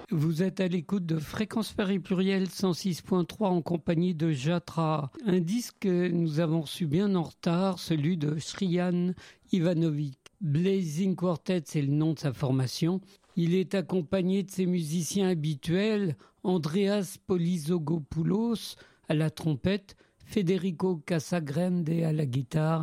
Vous êtes à l'écoute de Fréquence Paris Pluriel 106.3 en compagnie de Jatra. Un disque que nous avons reçu bien en retard, celui de Sriyan Ivanovic. Blazing Quartet, c'est le nom de sa formation. Il est accompagné de ses musiciens habituels, Andreas Polysogopoulos à la trompette, Federico Casagrande à la guitare,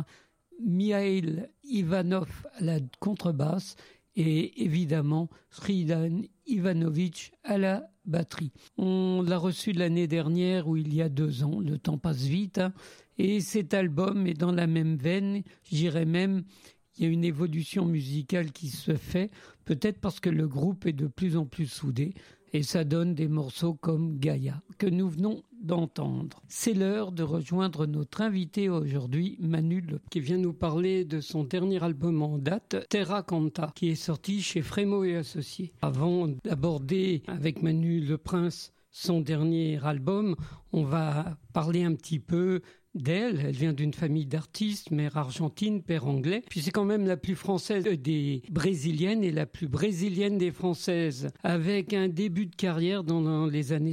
Mihail Ivanov à la contrebasse et évidemment Sriyan Ivanovic à la batterie. On l'a reçu l'année dernière ou il y a 2 ans, le temps passe vite, hein, et cet album est dans la même veine, je dirais même, il y a une évolution musicale qui se fait, peut-être parce que le groupe est de plus en plus soudé, et ça donne des morceaux comme Gaïa, que nous venons d'entendre. C'est l'heure de rejoindre notre invité aujourd'hui, Manu Le, qui vient nous parler de son dernier album en date, Terra Canta, qui est sorti chez Frémo et Associés. Avant d'aborder avec Manu Le Prince son dernier album, on va parler un petit peu d'elle. Elle vient d'une famille d'artistes, mère argentine, père anglais. Puis c'est quand même la plus française des brésiliennes et la plus brésilienne des françaises. Avec un début de carrière dans les années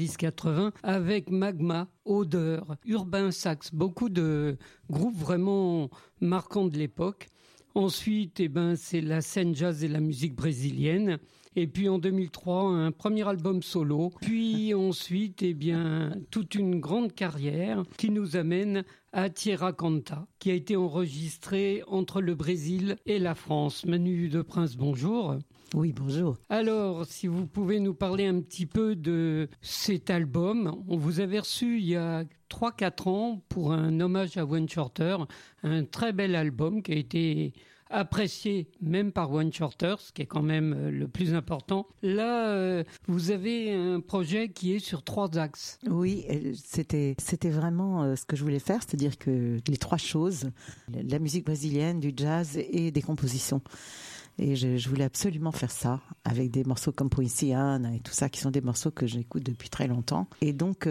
70-80 avec Magma, Odeur, Urbain Sax, beaucoup de groupes vraiment marquants de l'époque. Ensuite, c'est la scène jazz et la musique brésilienne. Et puis en 2003, un premier album solo. Puis ensuite, toute une grande carrière qui nous amène à Terra Canta, qui a été enregistrée entre le Brésil et la France. Manu Le Prince, bonjour. Oui, bonjour. Alors, si vous pouvez nous parler un petit peu de cet album. On vous avait reçu il y a 3-4 ans pour un hommage à Wayne Shorter, un très bel album qui a été apprécié même par Wayne Shorter, ce qui est quand même le plus important. Là, vous avez un projet qui est sur 3 axes. Oui, c'était vraiment ce que je voulais faire, c'est-à-dire que les 3 choses, la musique brésilienne, du jazz et des compositions. Et je voulais absolument faire ça, avec des morceaux comme Poinciana et tout ça, qui sont des morceaux que j'écoute depuis très longtemps. Et donc,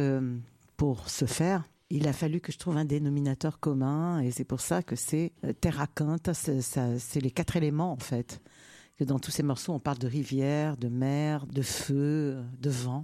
pour ce faire, il a fallu que je trouve un dénominateur commun, et c'est pour ça que c'est Terra Canta, c'est les 4 éléments en fait. Que dans tous ces morceaux, on parle de rivière, de mer, de feu, de vent.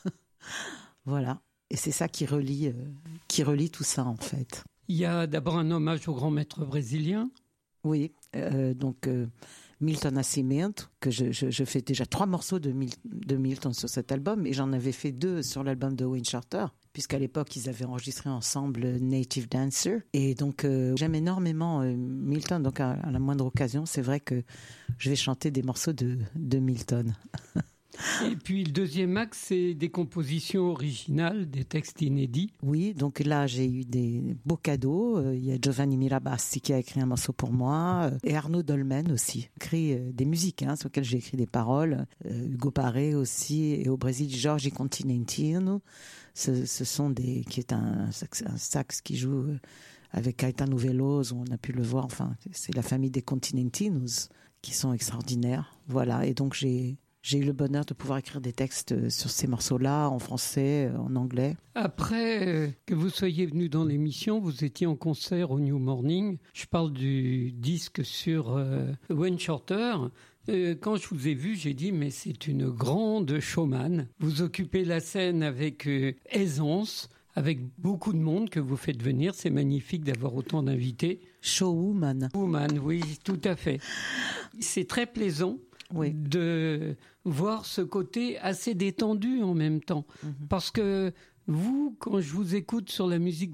Voilà. Et c'est ça qui relie tout ça en fait. Il y a d'abord un hommage au grand maître brésilien. Oui, donc Milton Nascimento, que je fais déjà 3 morceaux de Milton sur cet album, et j'en avais fait 2 sur l'album de Wayne Shorter, puisqu'à l'époque ils avaient enregistré ensemble Native Dancer. Et donc j'aime énormément Milton, donc à la moindre occasion, c'est vrai que je vais chanter des morceaux de Milton. Et puis le deuxième axe, c'est des compositions originales, des textes inédits. Oui, donc là j'ai eu des beaux cadeaux. Il y a Giovanni Mirabassi qui a écrit un morceau pour moi, et Arnaud Dolmen aussi, écrit des musiques sur lesquelles j'ai écrit des paroles. Hugo Paré aussi, et au Brésil Jorge Continentino. Ce sont qui est un sax qui joue avec Caetano Veloso, on a pu le voir. Enfin, c'est la famille des Continentinos qui sont extraordinaires. Voilà, et donc j'ai eu le bonheur de pouvoir écrire des textes sur ces morceaux-là, en français, en anglais. Après que vous soyez venu dans l'émission, vous étiez en concert au New Morning. Je parle du disque sur Wayne Shorter. Quand je vous ai vu, j'ai dit, mais c'est une grande showman. Vous occupez la scène avec aisance, avec beaucoup de monde que vous faites venir. C'est magnifique d'avoir autant d'invités. Showwoman. Woman, oui, tout à fait. C'est très plaisant. Oui. De voir ce côté assez détendu en même temps. Parce que vous, quand je vous écoute sur la musique